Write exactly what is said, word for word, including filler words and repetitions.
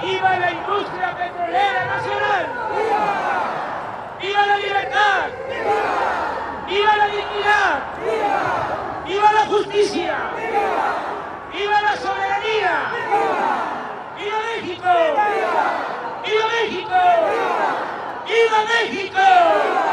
¡Viva la industria petrolera nacional! ¡Viva! ¡Viva la libertad! ¡Viva! ¡Viva la dignidad! ¡Viva! ¡Viva la justicia! ¡Viva! ¡Viva la soberanía! ¡Viva! ¡Viva México! ¡Viva! ¡Viva México! ¡Viva! ¡Viva México!